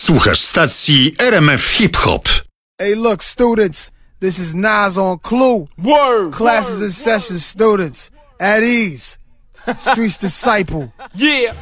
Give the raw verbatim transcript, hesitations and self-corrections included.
Słuchasz stacji R M F Hip Hop. Hey, look, students, this is Nas on Clue. Word. Classes word, in session, students. At ease. Streets disciple. Yeah.